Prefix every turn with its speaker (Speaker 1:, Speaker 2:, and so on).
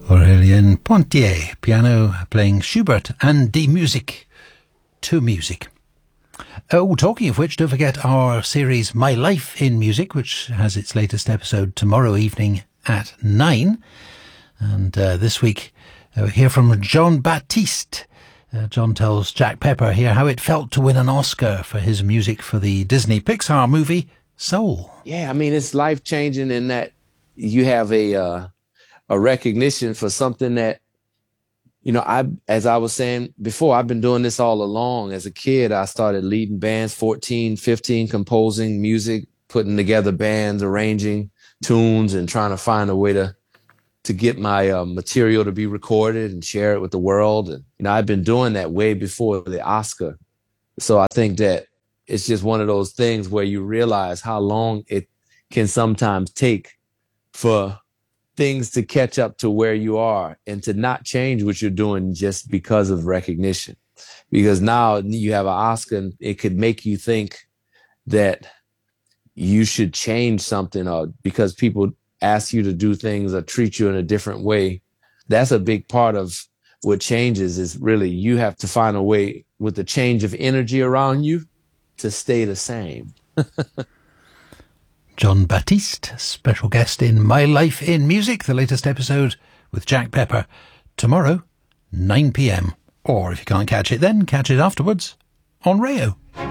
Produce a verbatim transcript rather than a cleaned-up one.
Speaker 1: Aurélien Pontier, piano, playing Schubert and Die Musik to music. Oh, talking of which, don't forget our series My Life in Music, which has its latest episode tomorrow evening at nine. And uh, this week, uh, we hear from Jon Batiste. Uh, John tells Jack Pepper here how it felt to win an Oscar for his music for the Disney Pixar movie Soul.
Speaker 2: Yeah, I mean, it's life-changing in that you have a uh, a recognition for something that, you know, I, as I was saying before, I've been doing this all along. As a kid, I started leading bands, fourteen, fifteen, composing music, putting together bands, arranging tunes, and trying to find a way to to get my uh, material to be recorded and share it with the world. And, you know, I've been doing that way before the Oscar. So I think that it's just one of those things where you realize how long it can sometimes take for things to catch up to where you are and to not change what you're doing just because of recognition. Because now you have an Oscar and it could make you think that you should change something, or because people ask you to do things or treat you in a different way. That's a big part of what changes, is really you have to find a way with the change of energy around you to stay the same.
Speaker 1: Jon Batiste, special guest in My Life in Music, the latest episode with Jack Pepper, tomorrow, nine p.m. Or if you can't catch it then, catch it afterwards on Rayo.